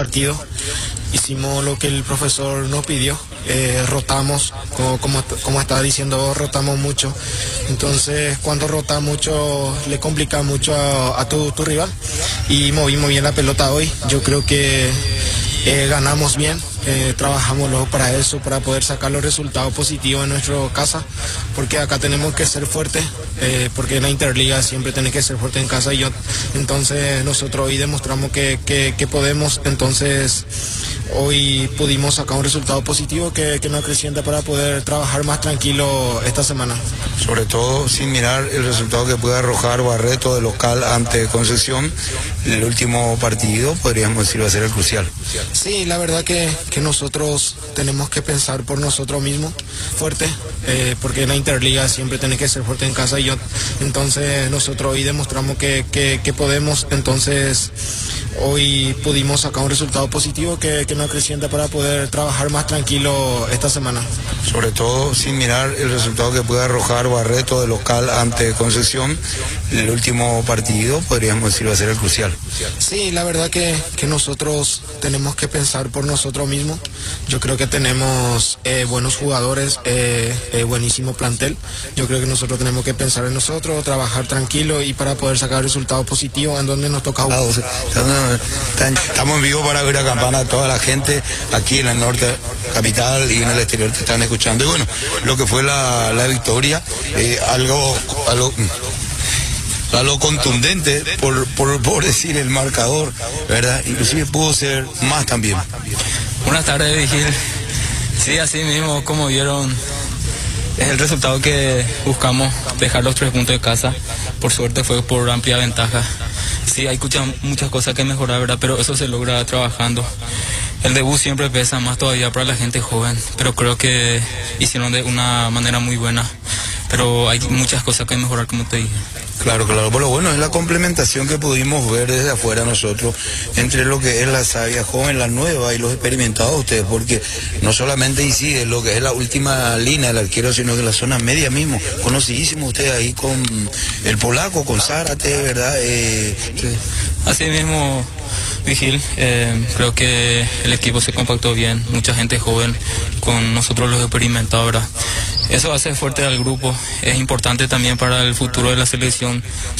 partido. Hicimos lo que el profesor nos pidió, rotamos, como estaba diciendo, rotamos mucho. Entonces, cuando rota mucho, le complica mucho a tu rival. Y movimos bien la pelota hoy. Yo creo que ganamos bien, trabajamos luego para eso, para poder sacar los resultados positivos en nuestra casa, porque acá tenemos que ser fuertes, porque en la Interliga siempre tenés que ser fuerte en casa, entonces nosotros hoy demostramos que podemos, entonces hoy pudimos sacar un resultado positivo que nos acrecienta para poder trabajar más tranquilo esta semana. Sobre todo sin mirar el resultado que puede arrojar Barreto de local ante Concepción, el último partido podríamos decir va a ser el crucial. Sí, la verdad que nosotros tenemos que pensar por nosotros mismos, fuerte, porque en la Interliga siempre tenés que ser fuerte en casa, entonces nosotros hoy demostramos que podemos, entonces hoy pudimos sacar un resultado positivo que nos acrecienta para poder trabajar más tranquilo esta semana. Sobre todo sin mirar el resultado que puede arrojar Barreto de local ante Concepción, el último partido podríamos decir va a ser el crucial. Sí, la verdad que nosotros tenemos que pensar por nosotros mismos. Yo creo que tenemos buenos jugadores, buenísimo plantel. Yo creo que nosotros tenemos que pensar en nosotros, trabajar tranquilo y para poder sacar resultados positivos en donde nos toca jugar. Estamos en vivo para ver a Campana a toda la gente aquí en el norte capital y en el exterior que están escuchando. Y bueno, lo que fue la victoria, algo contundente por decir el marcador, ¿verdad? Inclusive pudo ser más también. Buenas tardes, Vigil. Sí, así mismo, como vieron, es el resultado que buscamos, dejar los 3 puntos de casa. Por suerte fue por amplia ventaja. Sí, hay muchas cosas que mejorar, ¿verdad? Pero eso se logra trabajando. El debut siempre pesa más todavía para la gente joven, pero creo que hicieron de una manera muy buena. Pero hay muchas cosas que mejorar, como te dije. Claro, por lo bueno es la complementación que pudimos ver desde afuera nosotros entre lo que es la savia joven, la nueva y los experimentados ustedes, porque no solamente incide lo que es la última línea del arquero, sino que la zona media mismo, conocidísimo ustedes ahí con el polaco, con Zárate, ¿verdad? Sí. Así mismo, Vigil, creo que el equipo se compactó bien, mucha gente joven, con nosotros los experimentados, ¿verdad? Eso hace fuerte al grupo, es importante también para el futuro de la selección,